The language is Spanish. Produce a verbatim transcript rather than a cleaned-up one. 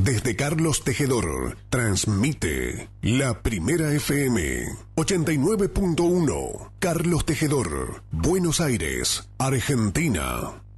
Desde Carlos Tejedor, transmite La Primera F M, ochenta y nueve punto uno, Carlos Tejedor, Buenos Aires, Argentina.